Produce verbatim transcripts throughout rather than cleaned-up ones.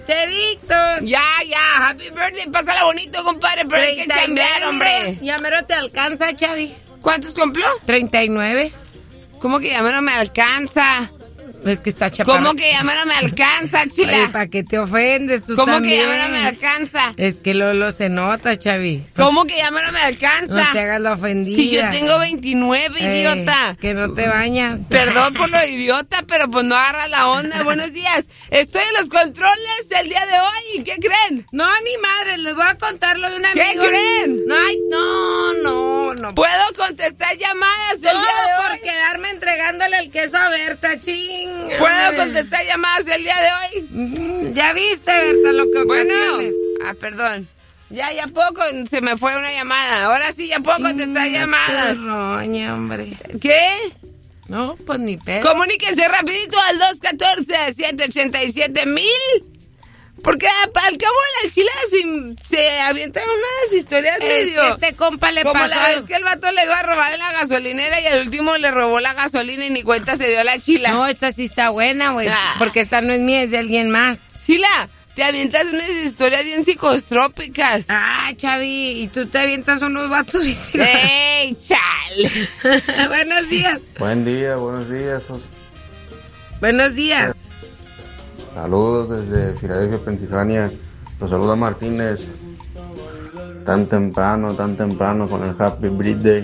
Che, Víctor. Ya, ya, happy birthday, pásala bonito, compadre, pero hay que cambiar, hombre. Ya mero te alcanza, Chavi. ¿Cuántos cumplió? treinta y nueve. ¿Cómo que ya mero me alcanza? Es que está chaparra. ¿Cómo que ya mero me alcanza, chila? Oye, ¿para qué te ofendes tú ¿Cómo también? que ya mero me alcanza? Es que Lolo se nota, Chavi. ¿Cómo que ya mero me alcanza? No te hagas la ofendida. Si yo tengo veintinueve, Eh, idiota. Que no te bañas. Perdón por lo idiota, pero pues no agarra la onda. Buenos días. Estoy en los controles el día de hoy. ¿Qué creen? No, ni madre, les voy a contar lo de un amigo. ¿Qué creen? No, ay, no, no, no. ¿Puedo contestar llamadas el No, día de por hoy? quedarme entregándole el queso a Berta, ching. ¿Puedo contestar llamadas el día de hoy? Mm, Ya viste, Berta, lo que Bueno. ocasiones. Ah, perdón. Ya, ya poco se me fue una llamada. Ahora sí, ya puedo contestar llamadas. Roña, hombre. ¿Qué? No, pues ni pedo. Comuníquese rapidito al dos uno cuatro, siete ocho siete mil. Porque al cabo de la chila se, se avientan unas historias Es medio... que este compa le Como pasó. la vez que el vato le iba a robar en la gasolinera y al último le robó la gasolina y ni cuenta se dio la chila. No, esta sí está buena, güey. Ah. Porque esta no es mía, es de alguien más. Chila, te avientas unas historias bien psicostrópicas. Ah, Chavi, y tú te avientas unos vatos vicios. ¡Ey, chale! Buenos días. Buen día, buenos días. Buenos días. Saludos desde Filadelfia, Pensilvania. Los saluda Martínez. Tan temprano, tan temprano con el Happy Birthday.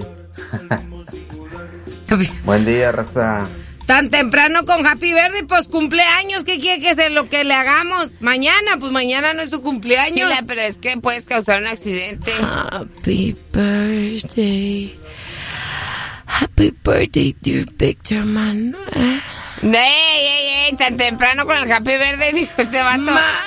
Buen día, raza. Tan temprano con Happy Birthday, pues cumpleaños. ¿Qué quiere que sea lo que le hagamos? Mañana, pues mañana no es su cumpleaños. Chila, pero es que puedes causar un accidente. Happy birthday. Happy birthday, dear Victor Man. ¡Ey, ey, ey! Tan temprano con el Happy Verde, dijo este vato.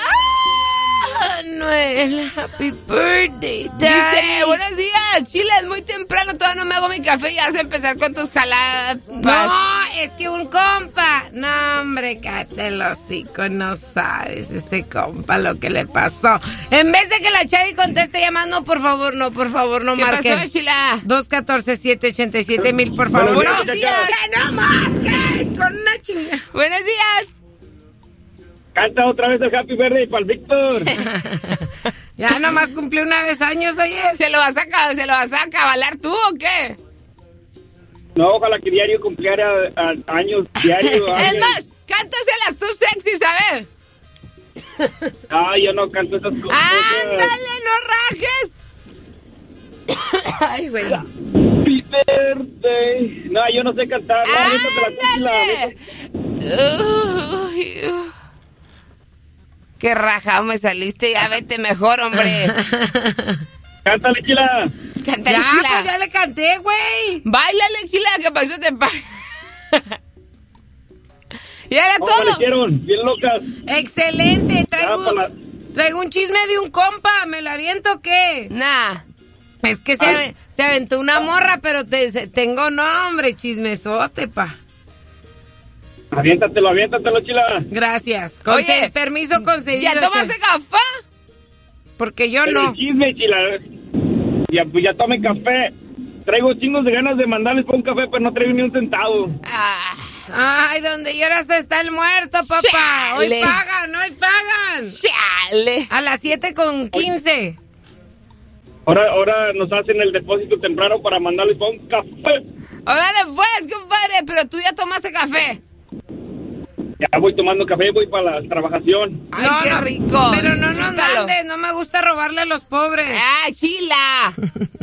Manuel, happy birthday, Dice, Daddy. buenos días, Chile, es muy temprano, todavía no me hago mi café y ya vas a empezar con tus jaladas. No, es que un compa. No, hombre, cállate el hocico, no sabes ese compa lo que le pasó. En vez de que la Chavi conteste llamando, por favor, no, por favor, no ¿Qué marquen. pasó, Chila? dos uno cuatro, siete ocho siete mil, por favor. Buenos No, días. que no marquen con una chingada. Buenos días. Canta otra vez el Happy Birthday para el Víctor. Ya nomás cumplí una vez años, oye. ¿Se lo vas a, ca- se lo vas a cabalar tú o qué? No, ojalá que diario cumpliera a- años, diario. Es años. más, cántaselas tú sexy, ¿sabes? Ah, yo no canto esas cosas. ¡Ándale, no rajes! Ay, güey. Happy Birthday. No, yo no sé cantar. No, aviéntate la ¡Ándale! Uy, uh. ¡Qué rajado me saliste! Ya vete mejor, hombre. Cántale, Chila. Cántale, Ya, Chila. pues ya le canté, güey. Báilale, Chila, que para eso te paga. Y era ¿Cómo le todo. hicieron? Bien locas. Excelente. Traigo, Ya, para la- traigo un chisme de un compa. ¿Me lo aviento o qué? Nah. Es que se, Ay. ave- se aventó una morra, pero te, se- tengo nombre, chismesote, pa. Aviéntatelo, aviéntatelo, Chila. Gracias. Con Oye, permiso concedido. ¿Ya tomaste che. café? Porque yo Pero no. el chisme, Chila. Ya, pues ya tome café. Traigo chingos de ganas de mandarles por un café, pero no traigo ni un centavo. Ah, Ay, donde lloras está el muerto, papá. Chale. Hoy pagan, hoy pagan. chale. A las siete con quince. Ahora, ahora nos hacen el depósito temprano para mandarles por un café. Órale, pues, compadre, pero tú ya tomaste café. Ya voy tomando café, voy para la trabajación. Ay, qué rico. Pero no nos Disfrútalo. mandes, no me gusta robarle a los pobres. Ah, chila.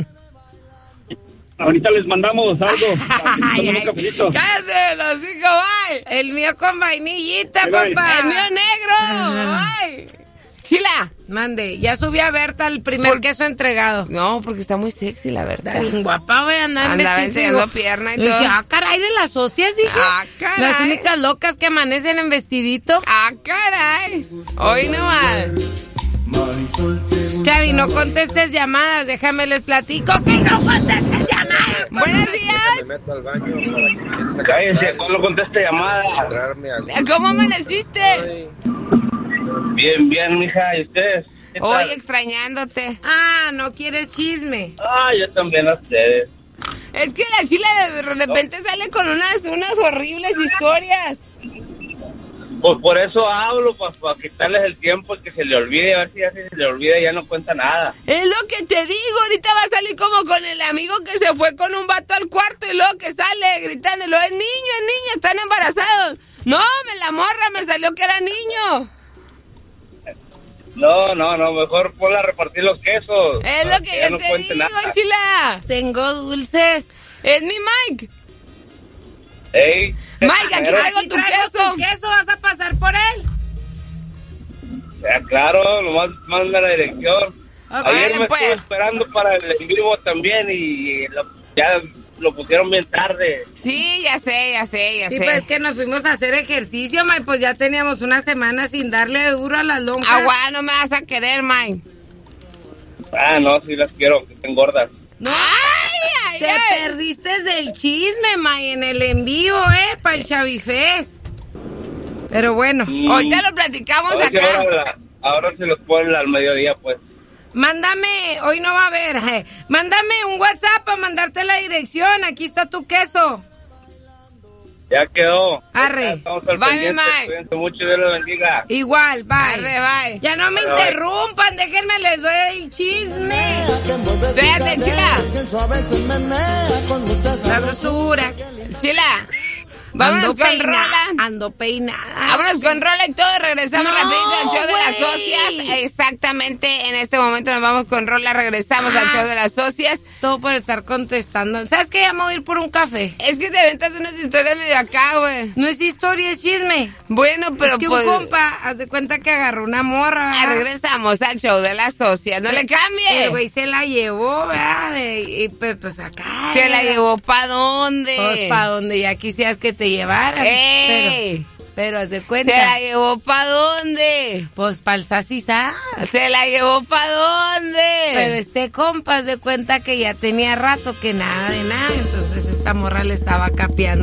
Ahorita les mandamos algo. para que se Ay, tomen un ay. cafecito. Cállate, los cinco, bye. El mío con vainillita, Bye, bye. papá. El mío negro. Ajá. Ay. Chila. Mande, ya subí a Berta el primer queso entregado. No, porque está muy sexy, la verdad. Está bien guapa, güey, andaba en Andaba vestido. enseñando pierna y Dije, todo. ah, caray, de las socias, dije. Ah, caray. Las únicas locas que amanecen en vestidito. Ah, caray. Hoy nomás. Chavi, no contestes llamadas, déjame les platico que no contestes llamadas. Buenos días. Me meto al baño para que empiece a Cállese, no conteste llamada. entrarme al... ¿Cómo amaneciste? Ay, Bien, bien, mija. ¿Y ustedes? ¿Qué tal? Hoy extrañándote. Ah, no quieres chisme. Ah, yo también a ustedes. Es que la chila de repente sale con unas, unas horribles historias. Pues por eso hablo, para pa quitarles el tiempo y que se le olvide, a ver si ya se le olvida y ya no cuenta nada. Es lo que te digo, ahorita va a salir como con el amigo que se fue con un vato al cuarto y luego que sale gritándolo, es niño, es niño, están embarazados. No, me la morra, me salió que era niño. No, no, no, mejor ponla a repartir los quesos. Es lo que, que yo no te digo, nada. Chila. Tengo dulces. Es mi Mike. Ey. Mike, aquí traigo tu queso. Tu queso, ¿vas a pasar por él? Ya, claro, nomás manda la dirección. Okay, Ayer me pues. estuve esperando para el en vivo también y lo, ya lo pusieron bien tarde. Sí, ya sé, ya sé, ya sí, sé. Sí, pues es que nos fuimos a hacer ejercicio, Mike, pues ya teníamos una semana sin darle duro a las lonjas. Agua, no me vas a querer, Mike. Ah, no, sí las quiero, que estén gordas. No, ay, ay, te ay. perdiste del chisme, Mike, en el en vivo, ¿eh? Para el Chavifest. Pero bueno. Mm. Ahorita lo platicamos Ahora, acá. Ahora, ahora se los ponen al mediodía, pues. Mándame, hoy no va a haber, eh. Mándame un WhatsApp para mandarte la dirección. Aquí está tu queso. Ya quedó. Arre. Ya estamos al Bye, pendiente. Mike. Cuídense mucho y Dios los bendiga. Igual, bye. Arre, bye. Ya no me Bye. interrumpan, déjenme les doy el chisme. Espérate, Chila. Sabrosura. Chila. Vámonos Ando con peinada, rola. Ando peinada. Vámonos con rola y todo. Regresamos No, rapidito al show de las güey. socias. Exactamente. En este momento nos vamos con rola. Regresamos al Ah. show de las socias. Todo por estar contestando. ¿Sabes qué? Ya me voy a ir por un café. Es que te aventas unas historias medio acá, güey. No es historia, es chisme. Bueno, pero es que pues... un compa, haz de cuenta que agarró una morra. ah, ¿verdad? regresamos al show de las socias. No le cambie. El güey se la llevó, ¿verdad? De- y pues, pues acá. ¿Se la llevó pa' dónde? Pues para donde ya quisieras que te llevaran. ¡Ey! Pero, pero haz de cuenta. ¿Se la llevó pa' dónde? Pues para el sasisá. ¿Se la llevó pa' dónde? Pero este compa haz de cuenta que ya tenía rato que nada de nada. Entonces esta morra le estaba capeando.